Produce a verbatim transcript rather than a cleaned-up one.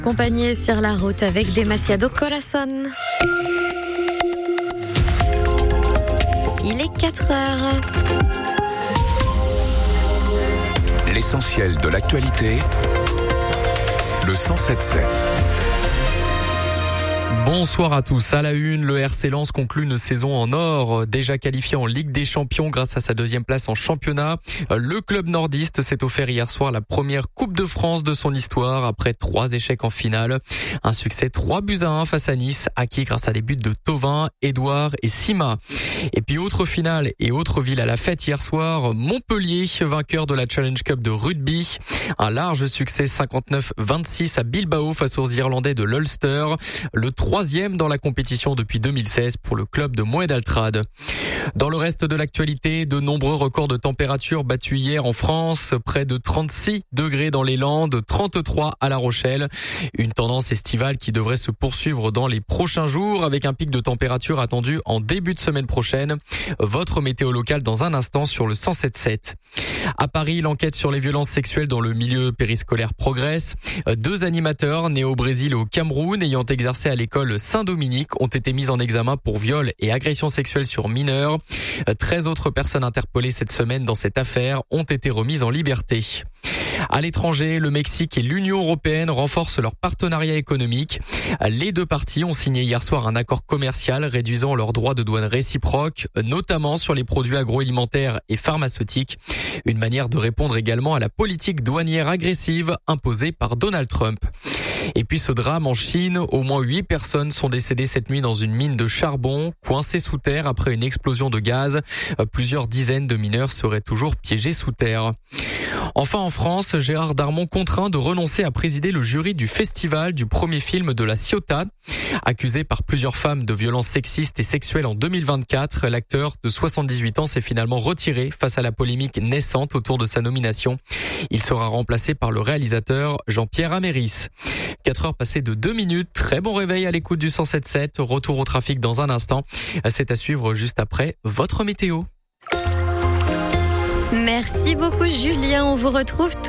Accompagné sur la route avec Demasiado Corazon. Il est quatre heures. L'essentiel de l'actualité, le cent sept sept. Bonsoir à tous. À la une, le R C Lens conclut une saison en or, déjà qualifié en Ligue des Champions grâce à sa deuxième place en championnat. Le club nordiste s'est offert hier soir la première Coupe de France de son histoire après trois échecs en finale. Un succès trois buts à un face à Nice, acquis grâce à des buts de Thauvin, Edouard et Sima. Et puis autre finale et autre ville à la fête hier soir, Montpellier, vainqueur de la Challenge Cup de rugby. Un large succès cinquante-neuf vingt-six à Bilbao face aux Irlandais de l'Ulster. Le troisième dans la compétition depuis deux mille seize pour le club de Moed Altrad. Dans le reste de l'actualité, de nombreux records de température battus hier en France, près de trente-six degrés dans les Landes, trente-trois à La Rochelle. Une tendance estivale qui devrait se poursuivre dans les prochains jours avec un pic de température attendu en début de semaine prochaine. Votre météo locale dans un instant sur le cent sept sept. À Paris, l'enquête sur les violences sexuelles dans le milieu périscolaire progresse. Deux animateurs nés au Brésil et au Cameroun ayant exercé à l'école Saint-Dominique ont été mis en examen pour viol et agression sexuelle sur mineurs. treize autres personnes interpellées cette semaine dans cette affaire ont été remises en liberté. À l'étranger, le Mexique et l'Union européenne renforcent leur partenariat économique. Les deux parties ont signé hier soir un accord commercial réduisant leurs droits de douane réciproques, notamment sur les produits agroalimentaires et pharmaceutiques. Une manière de répondre également à la politique douanière agressive imposée par Donald Trump. Et puis ce drame en Chine, au moins huit personnes sont décédées cette nuit dans une mine de charbon, coincées sous terre après une explosion de gaz. Plusieurs dizaines de mineurs seraient toujours piégés sous terre. Enfin en France, Gérard Darmon contraint de renoncer à présider le jury du festival du premier film de la Ciotat. Accusé par plusieurs femmes de violences sexistes et sexuelles en deux mille vingt-quatre, l'acteur de soixante-dix-huit ans s'est finalement retiré face à la polémique naissante autour de sa nomination. Il sera remplacé par le réalisateur Jean-Pierre Améris. quatre heures passées de deux minutes, très bon réveil à l'écoute du cent sept sept, retour au trafic dans un instant. C'est à suivre juste après votre météo. Merci beaucoup Julien, on vous retrouve tout